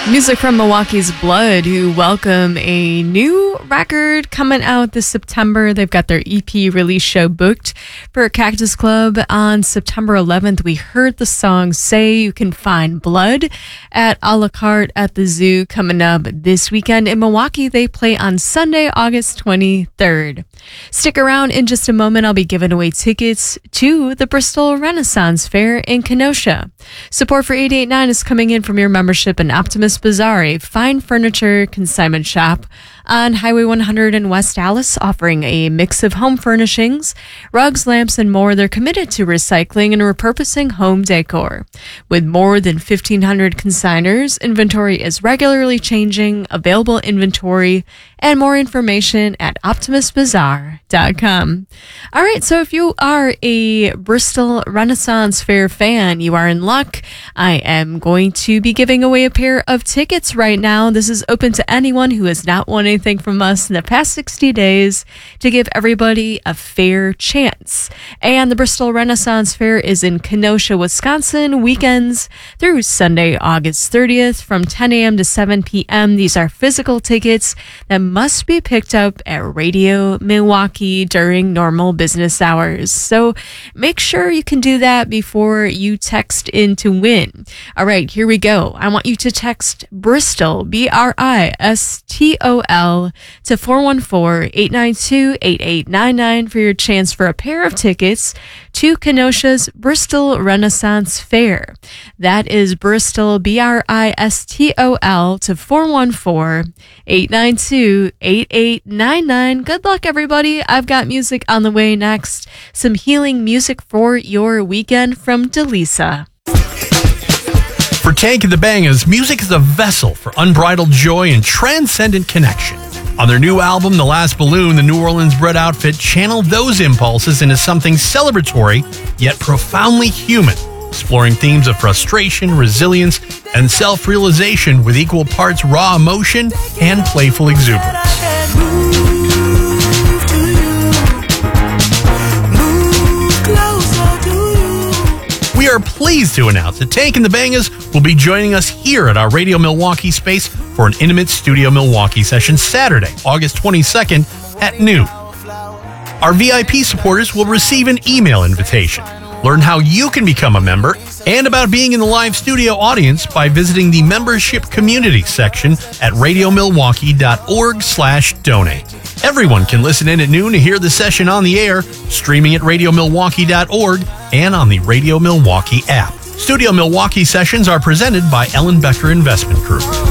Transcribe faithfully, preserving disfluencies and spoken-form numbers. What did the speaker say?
Music from Milwaukee's Blood, who welcome a new record coming out this September. They've got their E P release show booked for Cactus Club on September eleventh. We heard the song Say. You can find Blood at a la carte at the Zoo coming up this weekend. In Milwaukee, they play on Sunday, August twenty-third. Stick around in just a moment. I'll be giving away tickets to the Bristol Renaissance Fair in Kenosha. Support for eight eighty-nine is coming in from your membership in Optimus Bazaar, a fine furniture consignment shop on Highway one hundred in West Dallas, offering a mix of home furnishings, rugs, lamps, and more. They're committed to recycling and repurposing home decor. With more than fifteen hundred consigners, inventory is regularly changing, available inventory, and more information at optimus bazaar dot com. All right, so if you are a Bristol Renaissance Fair fan, you are in luck. I am going to be giving away a pair of tickets right now. This is open to anyone who has not won anything from us in the past sixty days to give everybody a fair chance. And the Bristol Renaissance Fair is in Kenosha, Wisconsin, weekends through Sunday, August thirtieth from ten a.m. to seven p.m. These are physical tickets that must be picked up at Radio Milwaukee during normal business hours. So make sure you can do that before you text in to win. All right, here we go. I want you to text Bristol, B R I S T O L, to four one four, eight nine two, eight eight nine nine for your chance for a pair of tickets to Kenosha's Bristol Renaissance Fair. That is Bristol, B R I S T O L, to four one four, eight nine two, eight eight nine nine. Good luck, everybody. I've got music on the way next. Some healing music for your weekend from Delisa. For Tank and the Bangas, music is a vessel for unbridled joy and transcendent connection. On their new album, The Last Balloon, the New Orleans-bred outfit channeled those impulses into something celebratory, yet profoundly human, exploring themes of frustration, resilience, and self-realization with equal parts raw emotion and playful exuberance. We are pleased to announce that Tank and the Bangas will be joining us here at our Radio Milwaukee space for an intimate Studio Milwaukee session Saturday, August twenty-second at noon. Our V I P supporters will receive an email invitation. Learn how you can become a member and about being in the live studio audience by visiting the membership community section at radiomilwaukee.org slash donate. Everyone can listen in at noon to hear the session on the air, streaming at radiomilwaukee dot org and on the Radio Milwaukee app. Studio Milwaukee sessions are presented by Ellen Becker Investment Group.